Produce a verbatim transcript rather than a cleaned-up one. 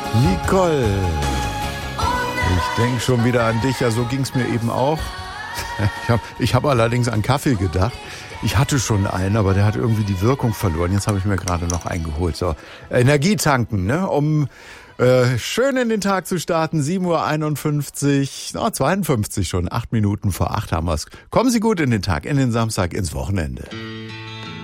Nicole, ich denke schon wieder an dich. Ja, so ging es mir eben auch. Ich habe ich hab allerdings an Kaffee gedacht. Ich hatte schon einen, aber der hat irgendwie die Wirkung verloren. Jetzt habe ich mir gerade noch einen geholt. So, Energie tanken, ne? Um äh, schön in den Tag zu starten. sieben Uhr einundfünfzig, oh, zweiundfünfzig schon. Acht Minuten vor acht haben wir es. Kommen Sie gut in den Tag, in den Samstag, ins Wochenende.